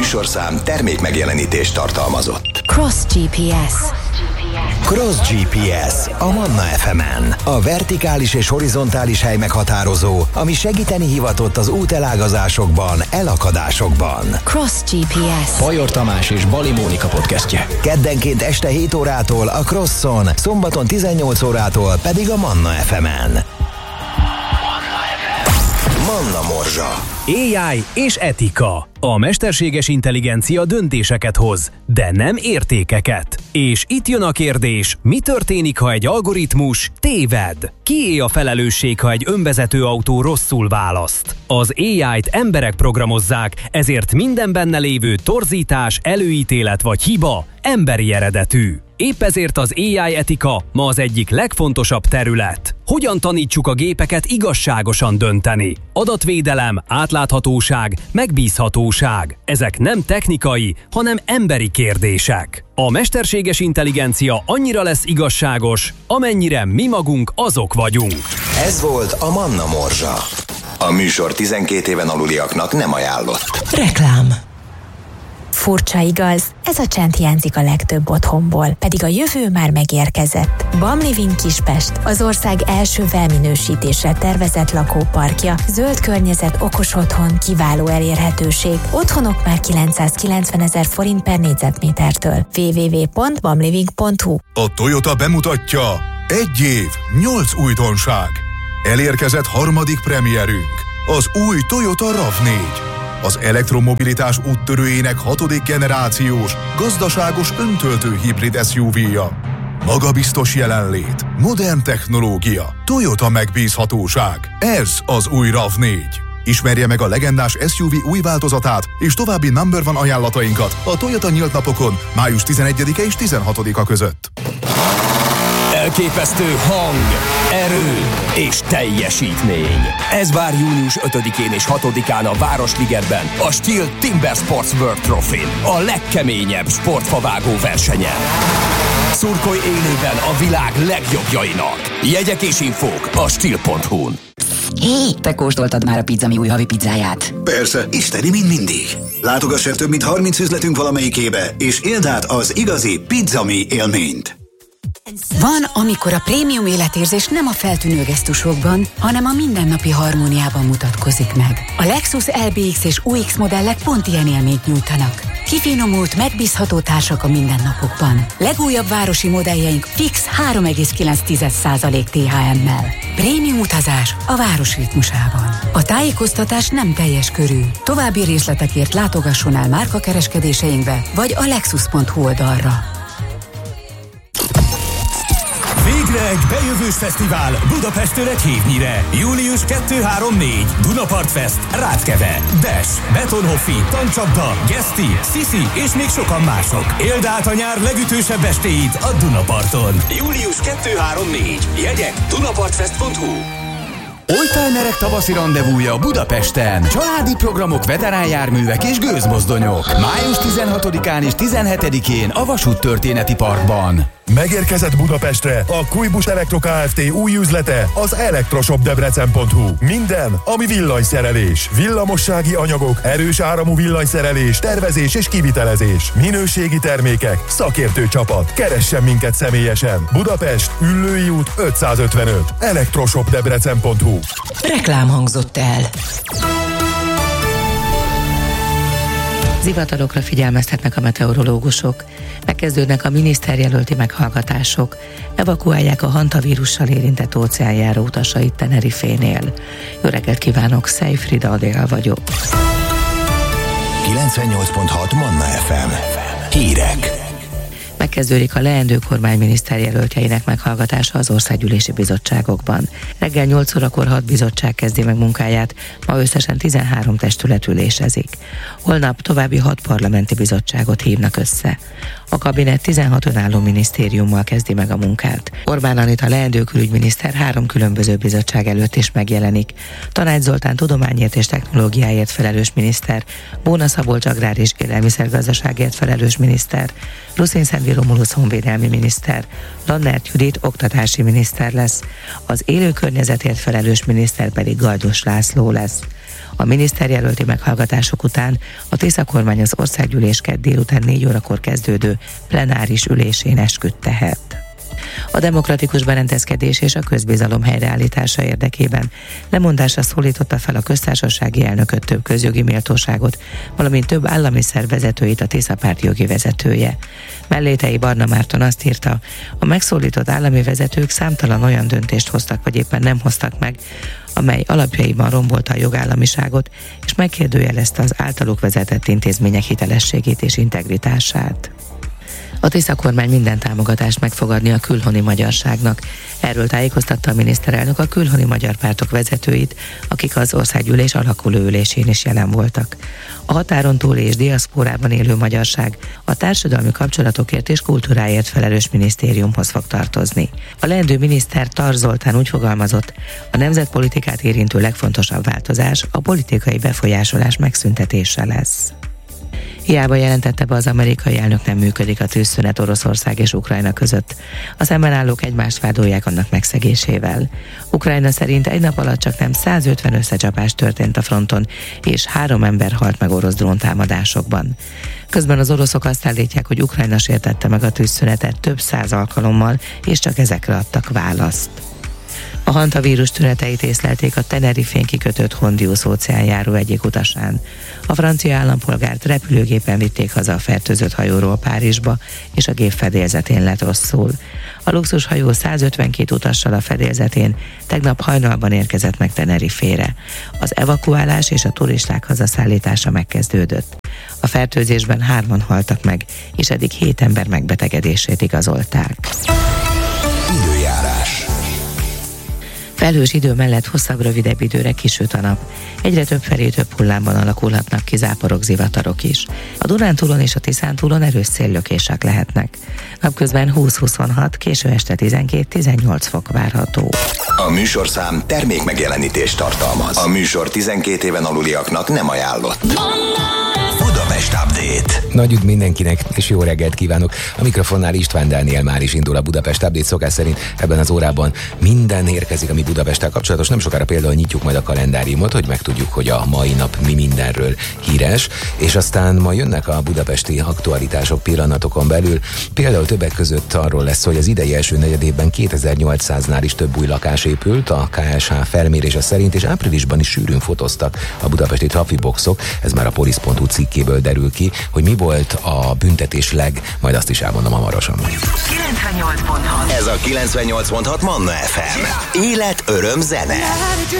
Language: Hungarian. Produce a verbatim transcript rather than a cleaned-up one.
műsorszám termék megjelenítést tartalmazott. Cross gé pé es. Cross gé pé es a Manna ef emen. A vertikális és horizontális hely meghatározó, ami segíteni hivatott az útelágazásokban, elakadásokban. Cross gé pé es. Bajor Tamás és Bali Mónika podcastje. Keddenként este hét órától a Crosson, szombaton tizennyolc órától pedig a Manna ef emen. Manna Morzsa. á i és etika. A mesterséges intelligencia döntéseket hoz, de nem értékeket. És itt jön a kérdés, mi történik, ha egy algoritmus téved? Kié a felelősség, ha egy önvezető autó rosszul választ? Az á i-t emberek programozzák, ezért minden benne lévő torzítás, előítélet vagy hiba emberi eredetű. Épp ezért az á i etika ma az egyik legfontosabb terület. Hogyan tanítsuk a gépeket igazságosan dönteni? Adatvédelem, átláthatóság, megbízhatóság. Ezek nem technikai, hanem emberi kérdések. A mesterséges intelligencia annyira lesz igazságos, amennyire mi magunk azok vagyunk. Ez volt a Manna Morzsa. A műsor tizenkét éven aluliaknak nem ajánlott. Reklám. Furcsa igaz, ez a csend hiányzik a legtöbb otthonból, pedig a jövő már megérkezett. Bam Living Kispest, az ország első felminősítésre tervezett lakóparkja, zöld környezet, okos otthon, kiváló elérhetőség, otthonok már kilencszázkilencvenezer forint per négyzetmétertől. double-u double-u double-u pont bamliving pont hu. A Toyota bemutatja, egy év, nyolc újdonság. Elérkezett harmadik premierünk, az új Toyota ráv négy. Az elektromobilitás úttörőjének hatodik generációs, gazdaságos öntöltő hibrid es u vé-ja. Magabiztos jelenlét, modern technológia, Toyota megbízhatóság. Ez az új ráv négy. Ismerje meg a legendás es u vé új változatát és további number one ajánlatainkat a Toyota nyílt napokon május tizenegyedike és tizenhatodika között. Elképesztő hang, erő és teljesítmény. Ez vár június ötödikén és hatodikán a Városligetben, a Steel Timber Sports World Trophy-n, a legkeményebb sportfavágó versenyen. Szurkolj élőben a világ legjobbjainak. Jegyek és infók a steel pont hu-n. Hé, te kóstoltad már a Pizzami új havi pizzáját? Persze, isteni, mint mindig. Látogass el több mint harminc üzletünk valamelyikébe, és éld át az igazi Pizzami élményt. Van, amikor a prémium életérzés nem a feltűnő gesztusokban, hanem a mindennapi harmóniában mutatkozik meg. A Lexus el bé iksz és u iksz modellek pont ilyen élményt nyújtanak. Kifinomult, megbízható társak a mindennapokban. Legújabb városi modelljeink fix három egész kilenc százalék té há em-mel. Prémium utazás a város ritmusában. A tájékoztatás nem teljes körű. További részletekért látogasson el márkakereskedéseinkbe, vagy a lexus pont hu oldalra. Végre egy bejövős fesztivál Budapesten egy hétnyire. július kettő három négy Dunapart Fest, Ráckeve, Dash, Betonhoffi, Tancsapda, Geszti, Sisi és még sokan mások. Éld át a nyár legütősebb estéit a Dunaparton. július kettő három négy Jegyek dunapartfest pont hu. Oldtimerek tavaszi randevúja Budapesten. Családi programok, veteránjárművek és gőzmozdonyok. május tizenhatodikán és tizenhetedikén a Vasúttörténeti Parkban. Megérkezett Budapestre a Kujbus Elektro Kft. Új üzlete, az elektroshop debrecen pont hu. Minden, ami villanyszerelés, villamossági anyagok, erős áramú villanyszerelés, tervezés és kivitelezés, minőségi termékek, szakértő csapat. Keressen minket személyesen. Budapest, Üllői út ötszázötvenöt. elektroshop debrecen pont hu. Reklám hangzott el. Zivatarokra figyelmeztetnek a meteorológusok. Megkezdődnek a miniszterjelölti meghallgatások. Evakuálják a hantavírussal érintett óceánjáró utasait Tenerifénél. Jó reggelt kívánok, Szejfrida Adél vagyok. kilencvennyolc pont hat Manna ef em. Hírek. Megkezdődik a leendő kormány miniszterjelöltjeinek meghallgatása az országgyűlési bizottságokban. Reggel nyolc órakor hat bizottság kezdi meg munkáját, ma összesen tizenhárom testület ülésezik. Holnap további hat parlamenti bizottságot hívnak össze. A kabinet tizenhat önálló minisztériummal kezdi meg a munkát. Orbán Anita leendő külügyminiszter három különböző bizottság előtt is megjelenik. Tanács Zoltán tudományért és technológiáért felelős miniszter, Bóna Szabolcs agrár és élelmiszergazdaságért felelős miniszter, Ruszin Szentvi Romulusz honvédelmi miniszter, Lannert Judit oktatási miniszter lesz, az élő környezetért felelős miniszter pedig Gajdos László lesz. A miniszterjelölti meghallgatások után a Tisza kormány az országgyűlés kedd délután négy órakor kezdődő plenáris ülésén esküdt tehet. A demokratikus berendezkedés és a közbizalom helyreállítása érdekében lemondásra szólította fel a köztársasági elnököt, több közjogi méltóságot, valamint több állami szerv vezetőit a Tisza párt jogi vezetője. Mellétei Barna Márton azt írta, a megszólított állami vezetők számtalan olyan döntést hoztak, vagy éppen nem hoztak meg, amely alapjaiban rombolta a jogállamiságot, és megkérdőjelezte az általuk vezetett intézmények hitelességét és integritását. A Tisza kormány minden támogatást meg fog adni a külhoni magyarságnak. Erről tájékoztatta a miniszterelnök a külhoni magyar pártok vezetőit, akik az országgyűlés alakuló ülésén is jelen voltak. A határon túli és diaszpórában élő magyarság a társadalmi kapcsolatokért és kultúráért felelős minisztériumhoz fog tartozni. A leendő miniszter Tar Zoltán úgy fogalmazott, a nemzetpolitikát érintő legfontosabb változás a politikai befolyásolás megszüntetése lesz. Hiába jelentette be az amerikai elnök, nem működik a tűzszünet Oroszország és Ukrajna között. A szemben állók egymást vádolják annak megszegésével. Ukrajna szerint egy nap alatt csak nem százötven összecsapás történt a fronton, és három ember halt meg orosz dróntámadásokban. Közben az oroszok azt állítják, hogy Ukrajna sértette meg a tűzszünetet több száz alkalommal, és csak ezekre adtak választ. A hantavírus tüneteit észlelték a Tenerifén kikötött Hondius óceánjáró egyik utasán. A francia állampolgárt repülőgépen vitték haza a fertőzött hajóról Párizsba, és a gép fedélzetén lett rosszul. A luxushajó százötvenkét utassal a fedélzetén tegnap hajnalban érkezett meg Tenerifére. Az evakuálás és a turisták hazaszállítása megkezdődött. A fertőzésben hárman haltak meg, és eddig hét ember megbetegedését igazolták. Időjárás. Felhős idő mellett hosszabb, rövidebb időre kisüt a nap. Egyre több felé több hullámban alakulhatnak ki záporok, zivatarok is. A Dunántúlon és a Tiszántúlon erős széllökések lehetnek. Napközben húsz-huszonhat, késő este tizenkét-tizennyolc fok várható. A műsorszám termék megjelenítést tartalmaz. A műsor tizenkét éven aluliaknak nem ajánlott. Budapest Update. Nagy üdv mindenkinek, és jó reggelt kívánok! A mikrofonnál István Dániel már is indul a Budapest Update. Szokás szerint ebben az órában minden érkezik, ami Budapesttel kapcsolatos. Nem sokára például nyitjuk majd a kalendáriumot, hogy megtudjuk, hogy a mai nap mi mindenről híres, és aztán ma jönnek a budapesti aktualitások pillanatokon belül. Például többek között arról lesz, hogy az idei első negyedévben kétezer-nyolcszáznál is több új lakás épült a ká es há felmérése szerint, és áprilisban is sűrűn fotóztak a budapesti trafiboxok. Ez már a polisz pont hu cikkéből derül ki, hogy mi volt a büntetés leg, majd azt is elmondom hamarosan. kilencvennyolc pont hat Ez a kilencvennyolc pont hat Manna ef em. Élet, öröm, zene.